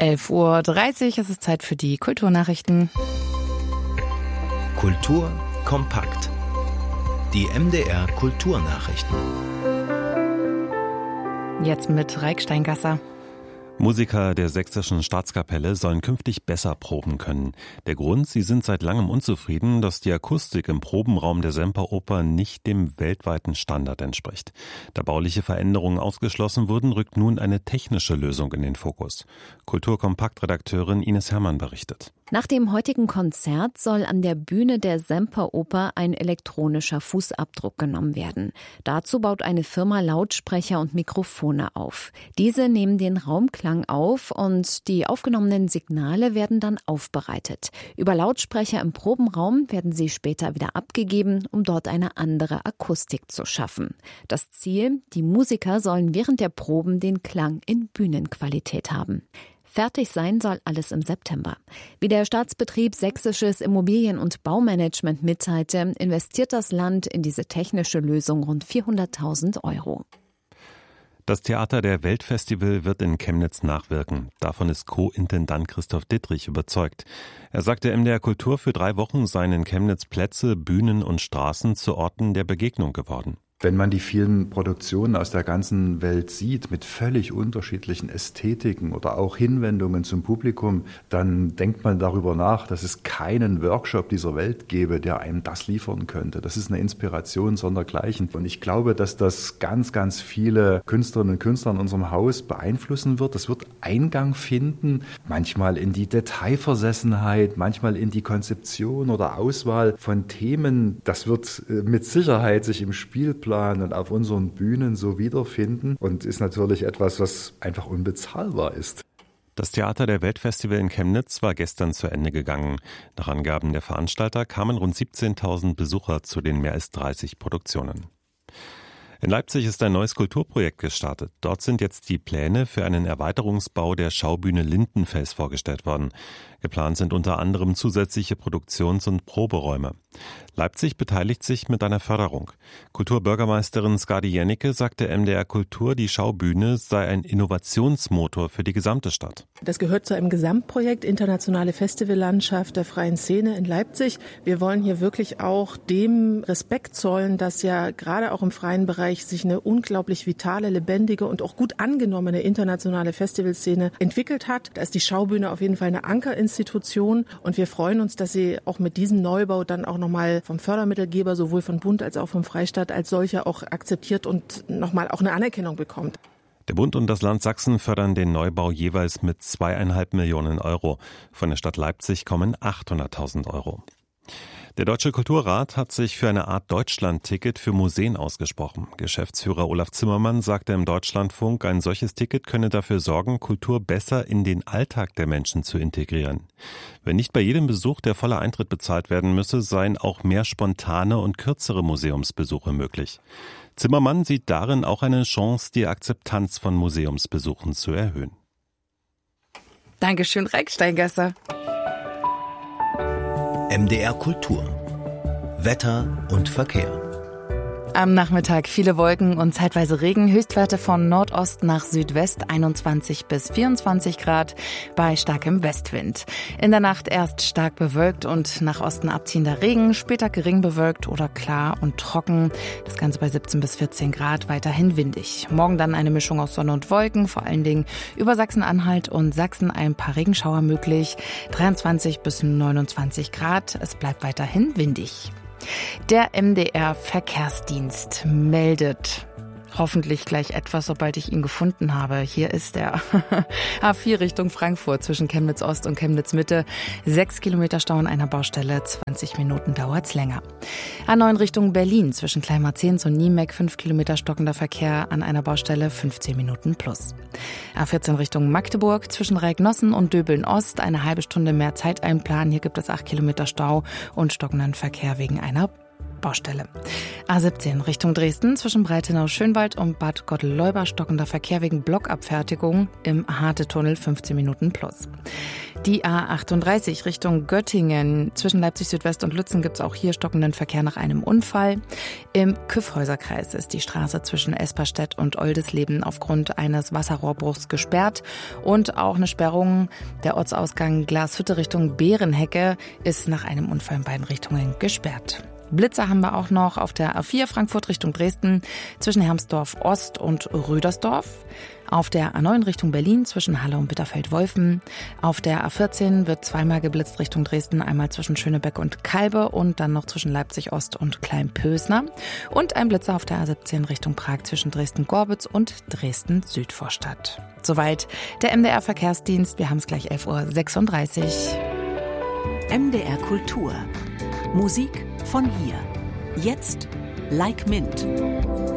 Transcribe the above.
11:30 Uhr, es ist Zeit für die Kulturnachrichten. Kultur kompakt. Die MDR Kulturnachrichten. Jetzt mit Raik Steingasser. Musiker der Sächsischen Staatskapelle sollen künftig besser proben können. Der Grund: sie sind seit langem unzufrieden, dass die Akustik im Probenraum der Semperoper nicht dem weltweiten Standard entspricht. Da bauliche Veränderungen ausgeschlossen wurden, rückt nun eine technische Lösung in den Fokus. Kulturkompakt-Redakteurin Ines Herrmann berichtet. Nach dem heutigen Konzert soll an der Bühne der Semperoper ein elektronischer Fußabdruck genommen werden. Dazu baut eine Firma Lautsprecher und Mikrofone auf. Diese nehmen den Raumklang auf und die aufgenommenen Signale werden dann aufbereitet. Über Lautsprecher im Probenraum werden sie später wieder abgegeben, um dort eine andere Akustik zu schaffen. Das Ziel: die Musiker sollen während der Proben den Klang in Bühnenqualität haben. Fertig sein soll alles im September. Wie der Staatsbetrieb Sächsisches Immobilien- und Baumanagement mitteilte, investiert das Land in diese technische Lösung rund 400.000 Euro. Das Theater der Weltfestival wird in Chemnitz nachwirken. Davon ist Co-Intendant Christoph Dittrich überzeugt. Er sagte, MDR Kultur, für 3 Wochen seien in Chemnitz Plätze, Bühnen und Straßen zu Orten der Begegnung geworden. Wenn man die vielen Produktionen aus der ganzen Welt sieht, mit völlig unterschiedlichen Ästhetiken oder auch Hinwendungen zum Publikum, dann denkt man darüber nach, dass es keinen Workshop dieser Welt gäbe, der einem das liefern könnte. Das ist eine Inspiration sondergleichen. Und ich glaube, dass das ganz, ganz viele Künstlerinnen und Künstler in unserem Haus beeinflussen wird. Das wird Eingang finden, manchmal in die Detailversessenheit, manchmal in die Konzeption oder Auswahl von Themen. Das wird mit Sicherheit sich im Spielplan und auf unseren Bühnen so wiederfinden und ist natürlich etwas, was einfach unbezahlbar ist. Das Theater der Weltfestival in Chemnitz war gestern zu Ende gegangen. Nach Angaben der Veranstalter kamen rund 17.000 Besucher zu den mehr als 30 Produktionen. In Leipzig ist ein neues Kulturprojekt gestartet. Dort sind jetzt die Pläne für einen Erweiterungsbau der Schaubühne Lindenfels vorgestellt worden. Geplant sind unter anderem zusätzliche Produktions- und Proberäume. Leipzig beteiligt sich mit einer Förderung. Kulturbürgermeisterin Skadi Jennecke sagte MDR Kultur, die Schaubühne sei ein Innovationsmotor für die gesamte Stadt. Das gehört zu einem Gesamtprojekt Internationale Festivallandschaft der freien Szene in Leipzig. Wir wollen hier wirklich auch dem Respekt zollen, dass ja gerade auch im freien Bereich sich eine unglaublich vitale, lebendige und auch gut angenommene internationale Festivalszene entwickelt hat. Da ist die Schaubühne auf jeden Fall eine Ankerinstitution und wir freuen uns, dass sie auch mit diesem Neubau dann auch nochmal vom Fördermittelgeber, sowohl von Bund als auch vom Freistaat als solcher auch akzeptiert und nochmal auch eine Anerkennung bekommt. Der Bund und das Land Sachsen fördern den Neubau jeweils mit 2,5 Millionen Euro. Von der Stadt Leipzig kommen 800.000 Euro. Der Deutsche Kulturrat hat sich für eine Art Deutschland-Ticket für Museen ausgesprochen. Geschäftsführer Olaf Zimmermann sagte im Deutschlandfunk, ein solches Ticket könne dafür sorgen, Kultur besser in den Alltag der Menschen zu integrieren. Wenn nicht bei jedem Besuch der volle Eintritt bezahlt werden müsse, seien auch mehr spontane und kürzere Museumsbesuche möglich. Zimmermann sieht darin auch eine Chance, die Akzeptanz von Museumsbesuchen zu erhöhen. Dankeschön, Raik Steingasser. MDR Kultur. Wetter und Verkehr. Am Nachmittag viele Wolken und zeitweise Regen, Höchstwerte von Nordost nach Südwest 21 bis 24 Grad bei starkem Westwind. In der Nacht erst stark bewölkt und nach Osten abziehender Regen, später gering bewölkt oder klar und trocken. Das Ganze bei 17 bis 14 Grad, weiterhin windig. Morgen dann eine Mischung aus Sonne und Wolken, vor allen Dingen über Sachsen-Anhalt und Sachsen ein paar Regenschauer möglich. 23 bis 29 Grad, es bleibt weiterhin windig. Der MDR-Verkehrsdienst meldet hoffentlich gleich etwas, sobald ich ihn gefunden habe. Hier ist er. A4 Richtung Frankfurt zwischen Chemnitz Ost und Chemnitz Mitte. 6 Kilometer Stau an einer Baustelle, 20 Minuten dauert's länger. A9 Richtung Berlin zwischen Kleinmarzens und Niemek, 5 Kilometer stockender Verkehr an einer Baustelle, 15 Minuten plus. A14 Richtung Magdeburg zwischen Reignossen und Döbeln Ost, eine halbe Stunde mehr Zeit einplanen. Hier gibt es 8 Kilometer Stau und stockenden Verkehr wegen einer Baustelle. A17 Richtung Dresden zwischen Breitenau-Schönwald und Bad Gottleuba stockender Verkehr wegen Blockabfertigung im Harte-Tunnel 15 Minuten plus. Die A38 Richtung Göttingen zwischen Leipzig Südwest und Lützen gibt es auch hier stockenden Verkehr nach einem Unfall. Im Kyffhäuserkreis ist die Straße zwischen Esperstedt und Oldisleben aufgrund eines Wasserrohrbruchs gesperrt und auch eine Sperrung der Ortsausgang Glashütte Richtung Bärenhecke ist nach einem Unfall in beiden Richtungen gesperrt. Blitzer haben wir auch noch auf der A4 Frankfurt Richtung Dresden zwischen Hermsdorf Ost und Rüdersdorf. Auf der A9 Richtung Berlin zwischen Halle und Bitterfeld-Wolfen. Auf der A14 wird zweimal geblitzt Richtung Dresden, einmal zwischen Schönebeck und Kalbe und dann noch zwischen Leipzig Ost und Kleinpösner. Und ein Blitzer auf der A17 Richtung Prag zwischen Dresden-Gorbitz und Dresden-Südvorstadt. Soweit der MDR-Verkehrsdienst. Wir haben es gleich 11.36 Uhr. MDR Kultur. Musik von hier. Jetzt Like Mint.